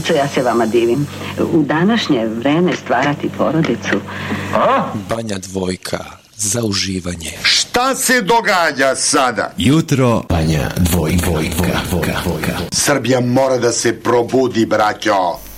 Eto, ja se vama divim. U današnje vreme stvarati porodicu... Banja Dvojka. Za uživanje. Šta se događa sada? Jutro Banja Dvojka. Srbija mora da se probudi, braćo.